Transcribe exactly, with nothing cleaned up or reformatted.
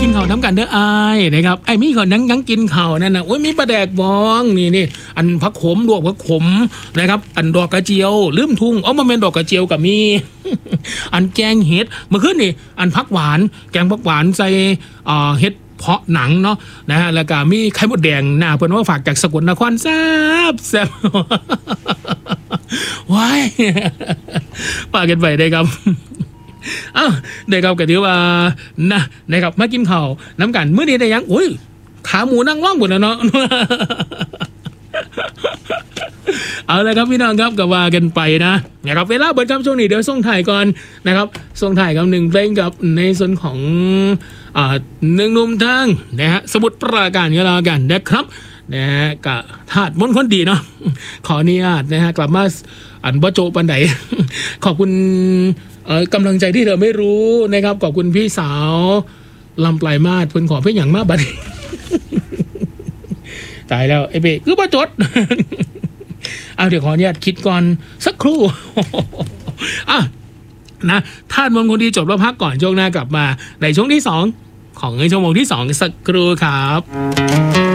กินข้าวน้ำกันเด้ออายนะครับไอ้มีก่อนนั่งนั่งกินข้าวนั่นนะโอ้ยมีปลาแดกบองนี่นี่อันผักขมลวกผักขมนะครับอันดอกกระเจียวลืมทุ่งอ๋อมันเป็นดอกกระเจียวกับมี อันแกงเห็ดเมื่อคืนนี่อันผักหวานแกงผักหวานใส่อ่าเห็ดเพาะหนังเนาะนะฮะแล้วก็มีไข่มดแดงหน้าเพิ่นว่าฝากจากสกลนครแซ่บแซ่บ ว้ายฝากกันไปได้ครับ อ้าวได้ครับก็ถือว่านะนะครับมากินข้าวน้ำกันมื้อนี้ได้ยังอุ้ยขาหมูนั่งว่างหมดแล้วเนาะ เอาเลยครับพี่น้องครับก็ว่ากันไปนะนะครับเวลาเบิดครับช่วงนี้เดี๋ยวส่งถ่ายก่อนนะครับส่งถ่ายกับหนึ่งเพลงกับในส่วนของอ่าหนึ่งหนุ่มทางนะฮะสมุทรปราการก็แล้วกันนะครับนะฮะกับธาตุมนต์คนดีเนาะขออนุญาตนะฮะกลับมาอันบ่โจปันได ขอบคุณเอ่อกำลังใจที่เธอไม่รู้นะครับขอบคุณพี่สาวลำปลายมาดเพิ่นขอเพื่ออย่างมากบัดนี้ ตายแล้วไอ้เบคือบ่จด เอาเดี๋ยวขออนุญาตคิดก่อนสักครู่ อ่ะนะท่านมงคลดีจบแล้วพักก่อนช่วงหน้ากลับมาในช่วงที่สองของในชั่วโมงที่สองสักครู่ครับ